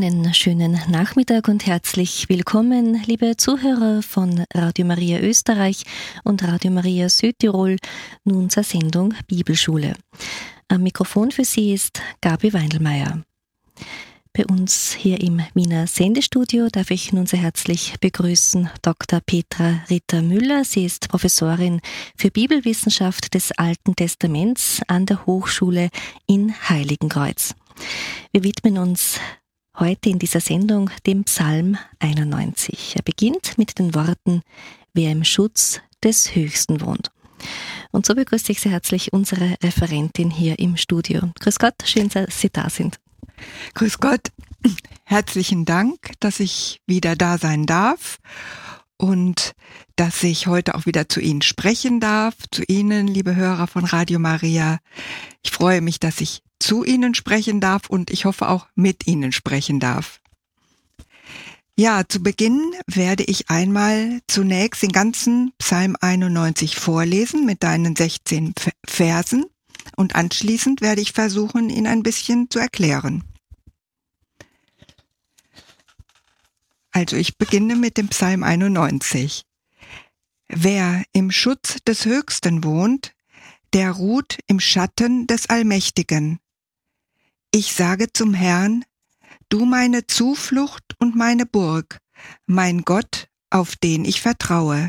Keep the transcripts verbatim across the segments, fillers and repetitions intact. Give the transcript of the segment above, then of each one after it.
Einen schönen Nachmittag und herzlich willkommen, liebe Zuhörer von Radio Maria Österreich und Radio Maria Südtirol, nun zur Sendung Bibelschule. Am Mikrofon für Sie ist Gabi Weindelmeier. Bei uns hier im Wiener Sendestudio darf ich nun sehr herzlich begrüßen Doktor Petra Ritter-Müller. Sie ist Professorin für Bibelwissenschaft des Alten Testaments an der Hochschule in Heiligenkreuz. Wir widmen uns heute in dieser Sendung dem Psalm einundneunzig. Er beginnt mit den Worten: Wer im Schutz des Höchsten wohnt. Und so begrüße ich sehr herzlich unsere Referentin hier im Studio. Grüß Gott, schön, dass Sie da sind. Grüß Gott, herzlichen Dank, dass ich wieder da sein darf und dass ich heute auch wieder zu Ihnen sprechen darf, zu Ihnen, liebe Hörer von Radio Maria. Ich freue mich, dass ich zu Ihnen sprechen darf und ich hoffe auch mit Ihnen sprechen darf. Ja, zu Beginn werde ich einmal zunächst den ganzen Psalm einundneunzig vorlesen mit deinen sechzehn Versen und anschließend werde ich versuchen, ihn ein bisschen zu erklären. Also ich beginne mit dem Psalm einundneunzig. Wer im Schutz des Höchsten wohnt, der ruht im Schatten des Allmächtigen. Ich sage zum Herrn: Du meine Zuflucht und meine Burg, mein Gott, auf den ich vertraue.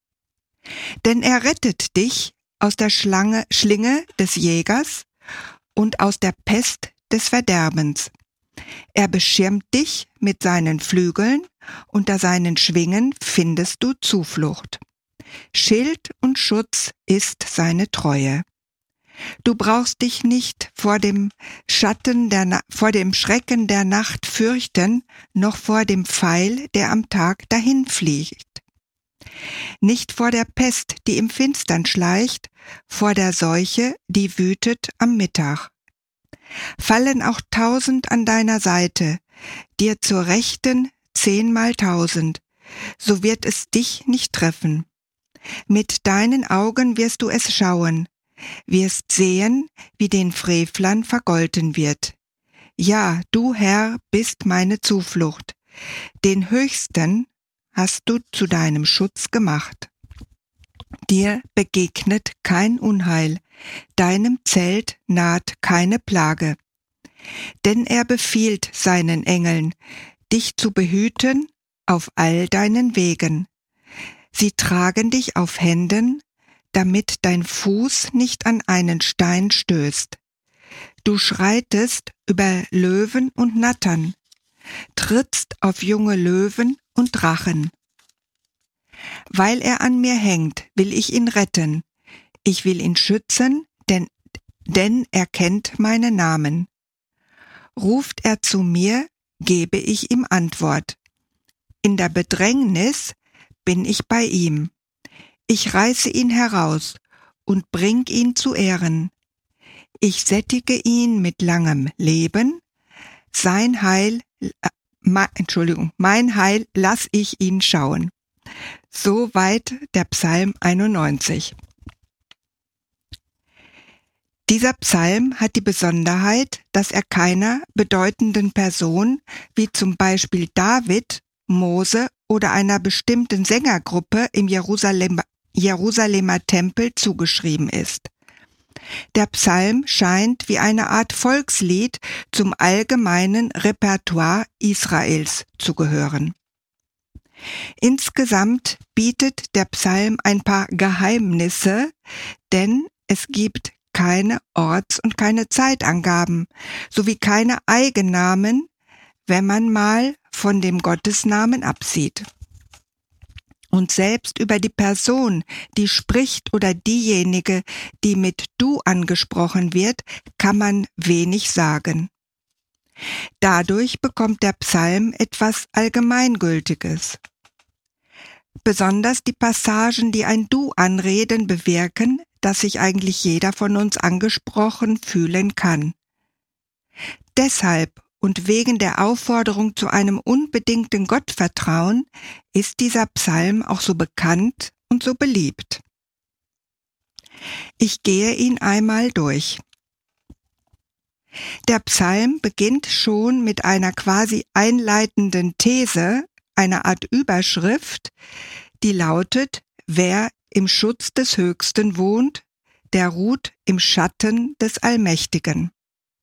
Denn er rettet dich aus der Schlange, Schlinge des Jägers und aus der Pest des Verderbens. Er beschirmt dich mit seinen Flügeln, unter seinen Schwingen findest du Zuflucht. Schild und Schutz ist seine Treue. Du brauchst dich nicht vor dem Schatten der Na- vor dem Schrecken der Nacht fürchten, noch vor dem Pfeil, der am Tag dahinfliegt. Nicht vor der Pest, die im Finstern schleicht, vor der Seuche, die wütet am Mittag. Fallen auch tausend an deiner Seite, dir zur Rechten zehnmal tausend, so wird es dich nicht treffen. Mit deinen Augen wirst du es schauen, wirst sehen, wie den Frevlern vergolten wird. Ja, du Herr bist meine Zuflucht. Den Höchsten hast du zu deinem Schutz gemacht. Dir begegnet kein Unheil, deinem Zelt naht keine Plage. Denn er befiehlt seinen Engeln, dich zu behüten auf all deinen Wegen. Sie tragen dich auf Händen, damit dein Fuß nicht an einen Stein stößt. Du schreitest über Löwen und Nattern, trittst auf junge Löwen und Drachen. Weil er an mir hängt, will ich ihn retten. Ich will ihn schützen, denn, denn er kennt meinen Namen. Ruft er zu mir, gebe ich ihm Antwort. In der Bedrängnis bin ich bei ihm. Ich reiße ihn heraus und bring ihn zu Ehren. Ich sättige ihn mit langem Leben. Sein Heil, äh, mein, Entschuldigung, mein Heil lass ich ihn schauen. Soweit der Psalm einundneunzig. Dieser Psalm hat die Besonderheit, dass er keiner bedeutenden Person, wie zum Beispiel David, Mose oder einer bestimmten Sängergruppe im Jerusalem, Jerusalemer Tempel zugeschrieben ist. Der Psalm scheint wie eine Art Volkslied zum allgemeinen Repertoire Israels zu gehören. Insgesamt bietet der Psalm ein paar Geheimnisse, denn es gibt keine Orts- und keine Zeitangaben, sowie keine Eigennamen, wenn man mal von dem Gottesnamen absieht. Und selbst über die Person, die spricht oder diejenige, die mit Du angesprochen wird, kann man wenig sagen. Dadurch bekommt der Psalm etwas Allgemeingültiges. Besonders die Passagen, die ein Du anreden, bewirken, dass sich eigentlich jeder von uns angesprochen fühlen kann. Deshalb und wegen der Aufforderung zu einem unbedingten Gottvertrauen ist dieser Psalm auch so bekannt und so beliebt. Ich gehe ihn einmal durch. Der Psalm beginnt schon mit einer quasi einleitenden These, einer Art Überschrift, die lautet: Wer im Schutz des Höchsten wohnt, der ruht im Schatten des Allmächtigen.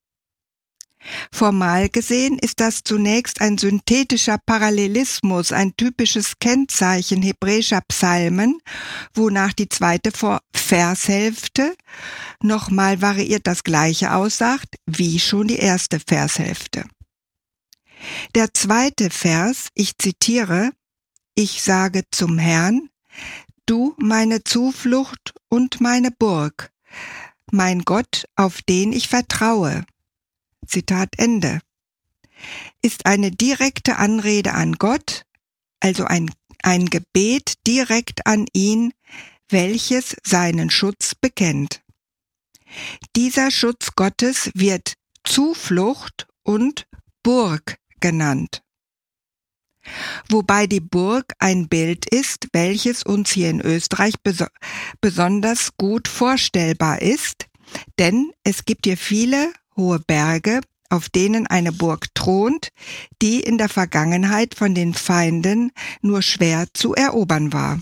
Formal gesehen ist das zunächst ein synthetischer Parallelismus, ein typisches Kennzeichen hebräischer Psalmen, wonach die zweite Vershälfte nochmal variiert das Gleiche aussagt, wie schon die erste Vershälfte. Der zweite Vers, ich zitiere: Ich sage zum Herrn, du meine Zuflucht und meine Burg, mein Gott, auf den ich vertraue. Zitat Ende. Ist eine direkte Anrede an Gott, also ein, ein Gebet direkt an ihn, welches seinen Schutz bekennt. Dieser Schutz Gottes wird Zuflucht und Burg genannt. Wobei die Burg ein Bild ist, welches uns hier in Österreich beso- besonders gut vorstellbar ist, denn es gibt hier viele hohe Berge, auf denen eine Burg thront, die in der Vergangenheit von den Feinden nur schwer zu erobern war.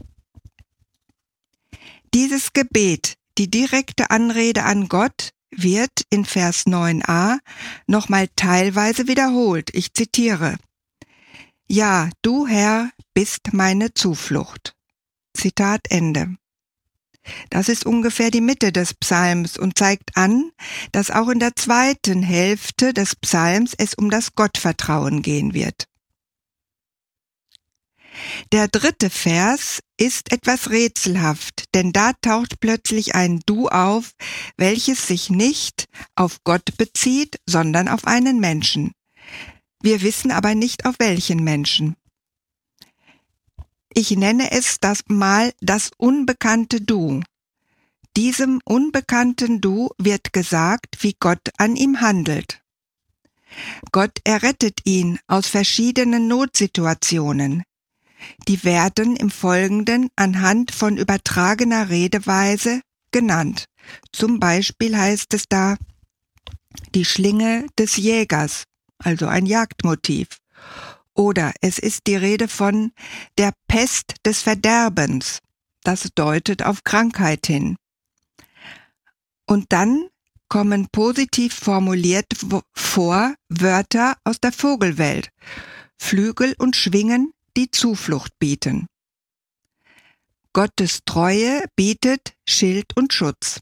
Dieses Gebet, die direkte Anrede an Gott, wird in Vers neun a nochmal teilweise wiederholt. Ich zitiere: Ja, du Herr bist meine Zuflucht. Zitat Ende. Das ist ungefähr die Mitte des Psalms und zeigt an, dass auch in der zweiten Hälfte des Psalms es um das Gottvertrauen gehen wird. Der dritte Vers ist etwas rätselhaft, denn da taucht plötzlich ein Du auf, welches sich nicht auf Gott bezieht, sondern auf einen Menschen. Wir wissen aber nicht, auf welchen Menschen. Ich nenne es das mal das unbekannte Du. Diesem unbekannten Du wird gesagt, wie Gott an ihm handelt. Gott errettet ihn aus verschiedenen Notsituationen. Die werden im Folgenden anhand von übertragener Redeweise genannt. Zum Beispiel heißt es da die Schlinge des Jägers, also ein Jagdmotiv. Oder es ist die Rede von der Pest des Verderbens. Das deutet auf Krankheit hin. Und dann kommen positiv formuliert vor Wörter aus der Vogelwelt, Flügel und Schwingen, die Zuflucht bieten. Gottes Treue bietet Schild und Schutz.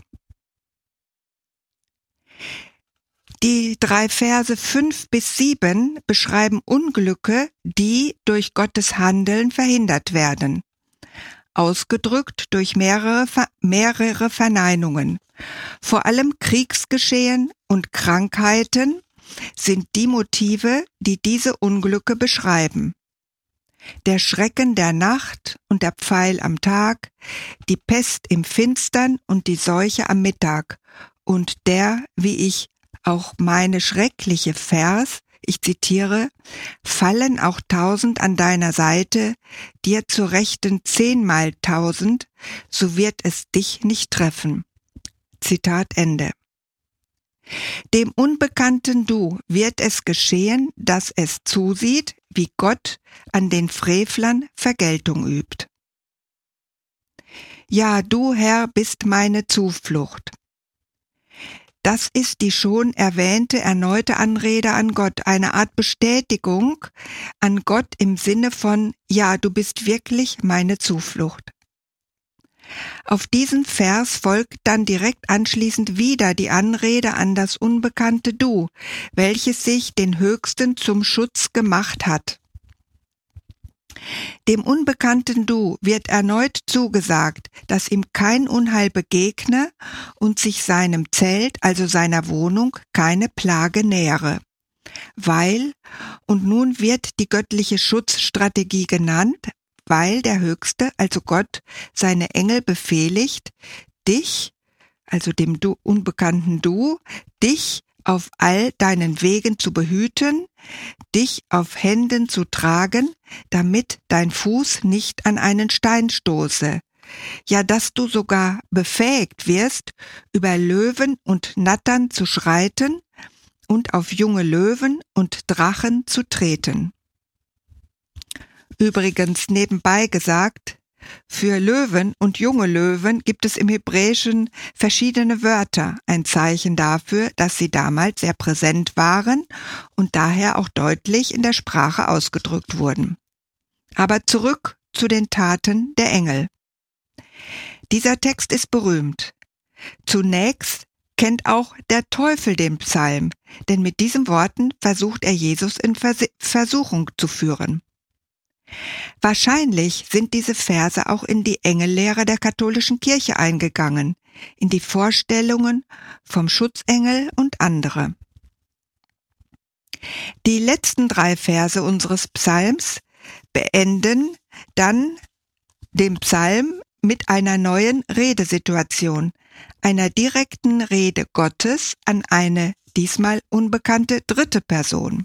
Die drei Verse fünf bis sieben beschreiben Unglücke, die durch Gottes Handeln verhindert werden, ausgedrückt durch mehrere, mehrere Verneinungen. Vor allem Kriegsgeschehen und Krankheiten sind die Motive, die diese Unglücke beschreiben. Der Schrecken der Nacht und der Pfeil am Tag, die Pest im Finstern und die Seuche am Mittag und der, wie ich auch meine schreckliche Vers, ich zitiere, fallen auch tausend an deiner Seite, dir zur Rechten zehnmal tausend, so wird es dich nicht treffen. Zitat Ende. Dem unbekannten Du wird es geschehen, dass es zusieht, wie Gott an den Frevlern Vergeltung übt. Ja, du Herr bist meine Zuflucht. Das ist die schon erwähnte erneute Anrede an Gott, eine Art Bestätigung an Gott im Sinne von, ja, du bist wirklich meine Zuflucht. Auf diesen Vers folgt dann direkt anschließend wieder die Anrede an das unbekannte Du, welches sich den Höchsten zum Schutz gemacht hat. Dem unbekannten Du wird erneut zugesagt, dass ihm kein Unheil begegne und sich seinem Zelt, also seiner Wohnung, keine Plage nähere. Weil, und nun wird die göttliche Schutzstrategie genannt, weil der Höchste, also Gott, seine Engel befehligt, dich, also dem du, unbekannten Du, dich auf all deinen Wegen zu behüten, dich auf Händen zu tragen, damit dein Fuß nicht an einen Stein stoße. ja, dass du sogar befähigt wirst, über Löwen und Nattern zu schreiten und auf junge Löwen und Drachen zu treten. Übrigens nebenbei gesagt, für Löwen und junge Löwen gibt es im Hebräischen verschiedene Wörter, ein Zeichen dafür, dass sie damals sehr präsent waren und daher auch deutlich in der Sprache ausgedrückt wurden. Aber zurück zu den Taten der Engel. Dieser Text ist berühmt. Zunächst kennt auch der Teufel den Psalm, denn mit diesen Worten versucht er Jesus in Vers- Versuchung zu führen. Wahrscheinlich sind diese Verse auch in die Engellehre der katholischen Kirche eingegangen, in die Vorstellungen vom Schutzengel und andere. Die letzten drei Verse unseres Psalms beenden dann den Psalm mit einer neuen Redesituation, einer direkten Rede Gottes an eine diesmal unbekannte dritte Person.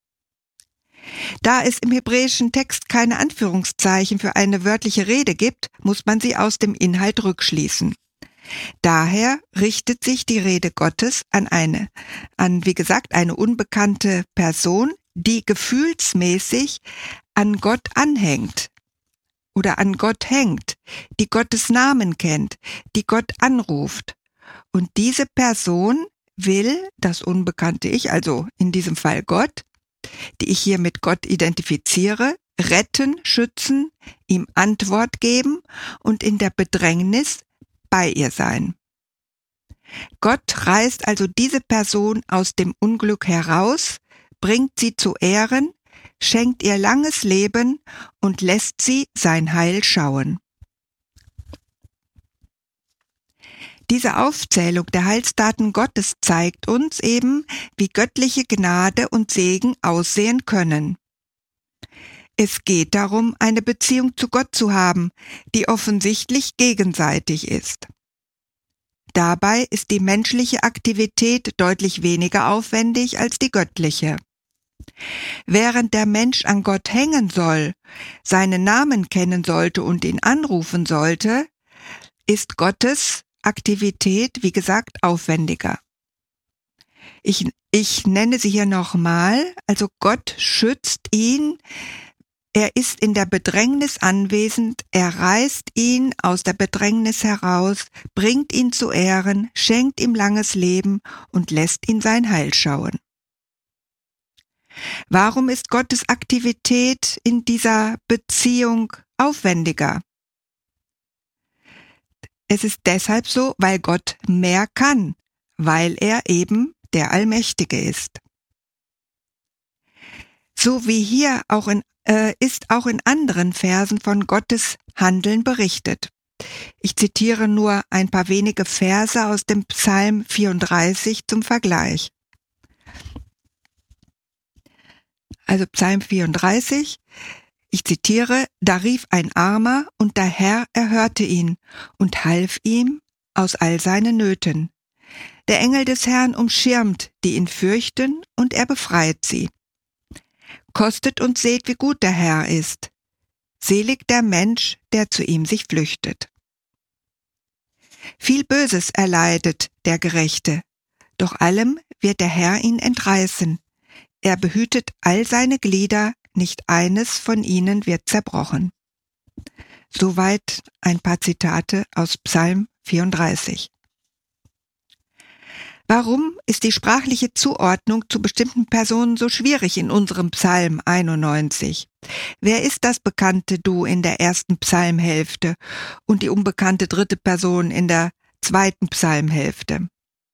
Da es im hebräischen Text keine Anführungszeichen für eine wörtliche Rede gibt, muss man sie aus dem Inhalt rückschließen. Daher richtet sich die Rede Gottes an eine, an, wie gesagt, eine unbekannte Person, die gefühlsmäßig an Gott anhängt oder an Gott hängt, die Gottes Namen kennt, die Gott anruft. Und diese Person will das unbekannte Ich, also in diesem Fall Gott, die ich hier mit Gott identifiziere, retten, schützen, ihm Antwort geben und in der Bedrängnis bei ihr sein. Gott reißt also diese Person aus dem Unglück heraus, bringt sie zu Ehren, schenkt ihr langes Leben und lässt sie sein Heil schauen. Diese Aufzählung der Heilstaten Gottes zeigt uns eben, wie göttliche Gnade und Segen aussehen können. Es geht darum, eine Beziehung zu Gott zu haben, die offensichtlich gegenseitig ist. Dabei ist die menschliche Aktivität deutlich weniger aufwendig als die göttliche. Während der Mensch an Gott hängen soll, seinen Namen kennen sollte und ihn anrufen sollte, ist Gottes Aktivität, wie gesagt, aufwendiger. Ich, ich nenne sie hier nochmal, also Gott schützt ihn, er ist in der Bedrängnis anwesend, er reißt ihn aus der Bedrängnis heraus, bringt ihn zu Ehren, schenkt ihm langes Leben und lässt ihn sein Heil schauen. Warum ist Gottes Aktivität in dieser Beziehung aufwendiger? Es ist deshalb so, weil Gott mehr kann, weil er eben der Allmächtige ist. So wie hier auch in, äh, ist auch in anderen Versen von Gottes Handeln berichtet. Ich zitiere nur ein paar wenige Verse aus dem Psalm vierunddreißig zum Vergleich. Also Psalm vierunddreißig, ich zitiere, da rief ein Armer und der Herr erhörte ihn und half ihm aus all seinen Nöten. Der Engel des Herrn umschirmt, die ihn fürchten, und er befreit sie. Kostet und seht, wie gut der Herr ist. Selig der Mensch, der zu ihm sich flüchtet. Viel Böses erleidet der Gerechte, doch allem wird der Herr ihn entreißen. Er behütet all seine Glieder, nicht eines von ihnen wird zerbrochen. Soweit ein paar Zitate aus Psalm vierunddreißig. Warum ist die sprachliche Zuordnung zu bestimmten Personen so schwierig in unserem Psalm einundneunzig? Wer ist das bekannte Du in der ersten Psalmhälfte und die unbekannte dritte Person in der zweiten Psalmhälfte?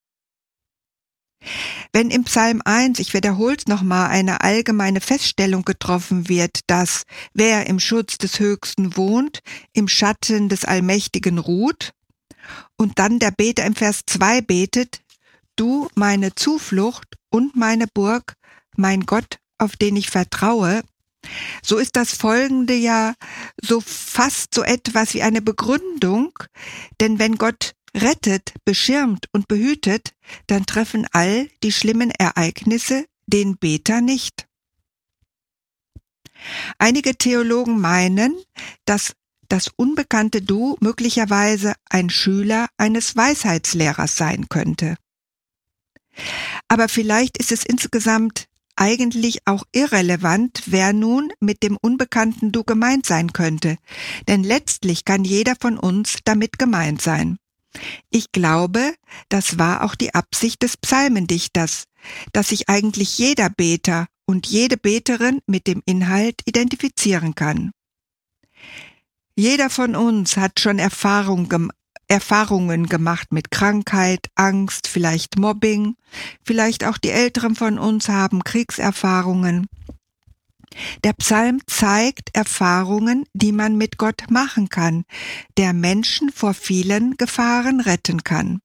Wenn im Psalm eins, ich wiederhole es nochmal, eine allgemeine Feststellung getroffen wird, dass wer im Schutz des Höchsten wohnt, im Schatten des Allmächtigen ruht, und dann der Beter im Vers zwei betet, Du, meine Zuflucht und meine Burg, mein Gott, auf den ich vertraue, so ist das Folgende ja so fast so etwas wie eine Begründung, denn wenn Gott rettet, beschirmt und behütet, dann treffen all die schlimmen Ereignisse den Beter nicht. Einige Theologen meinen, dass das unbekannte Du möglicherweise ein Schüler eines Weisheitslehrers sein könnte. Aber vielleicht ist es insgesamt eigentlich auch irrelevant, wer nun mit dem unbekannten Du gemeint sein könnte, denn letztlich kann jeder von uns damit gemeint sein. Ich glaube, das war auch die Absicht des Psalmendichters, dass sich eigentlich jeder Beter und jede Beterin mit dem Inhalt identifizieren kann. Jeder von uns hat schon Erfahrung, Erfahrungen gemacht mit Krankheit, Angst, vielleicht Mobbing, vielleicht auch die Älteren von uns haben Kriegserfahrungen. Der Psalm zeigt Erfahrungen, die man mit Gott machen kann, der Menschen vor vielen Gefahren retten kann.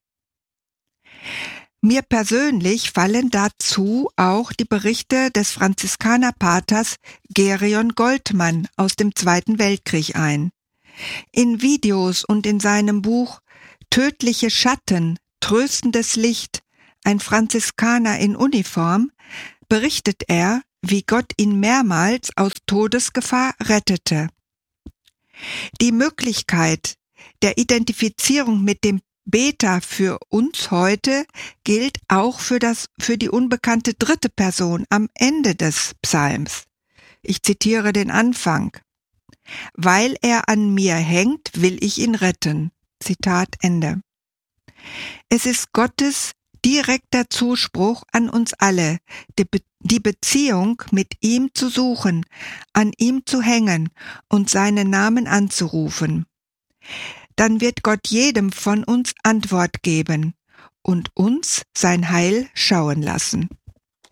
Mir persönlich fallen dazu auch die Berichte des Franziskanerpaters Gerion Goldmann aus dem Zweiten Weltkrieg ein. In Videos und in seinem Buch Tödliche Schatten, tröstendes Licht, ein Franziskaner in Uniform, berichtet er, wie Gott ihn mehrmals aus Todesgefahr rettete. Die Möglichkeit der Identifizierung mit dem Beter für uns heute gilt auch für das, für die unbekannte dritte Person am Ende des Psalms. Ich zitiere den Anfang. Weil er an mir hängt, will ich ihn retten. Zitat Ende. Es ist Gottes direkter Zuspruch an uns alle, die, Be- die Beziehung mit ihm zu suchen, an ihm zu hängen und seinen Namen anzurufen. Dann wird Gott jedem von uns Antwort geben und uns sein Heil schauen lassen.